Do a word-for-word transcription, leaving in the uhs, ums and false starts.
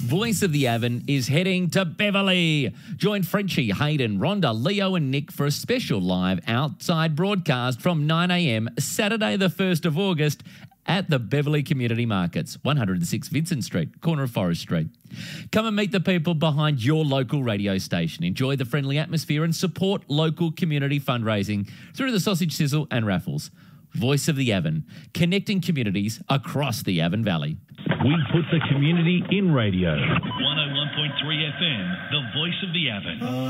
Voice of the Avon is heading to Beverley. Join Frenchie, Hayden, Rhonda, Leo and Nick for a special live outside broadcast from nine a m Saturday the first of August at the Beverley Community Markets, one oh six Vincent Street, corner of Forest Street. Come and meet the people behind your local radio station. Enjoy the friendly atmosphere and support local community fundraising through the sausage sizzle and raffles. Voice of the Avon, connecting communities across the Avon Valley. We put the community in radio. one oh one point three F M, the voice of the Avon.